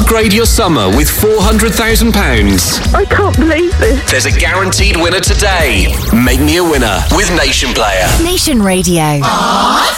Upgrade your summer with £400,000. I can't believe this. There's a guaranteed winner today. Make me a winner with Nation Player. Nation Radio.